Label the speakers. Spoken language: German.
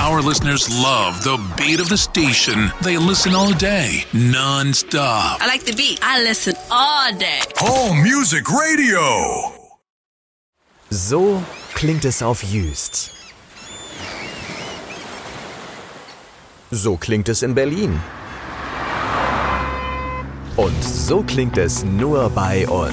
Speaker 1: Our listeners love the beat of the station. They listen all day, non-stop.
Speaker 2: I like the beat. I listen all day.
Speaker 3: Home Music Radio.
Speaker 4: So klingt es auf Jüst. So klingt es in Berlin. Und so klingt es nur bei uns.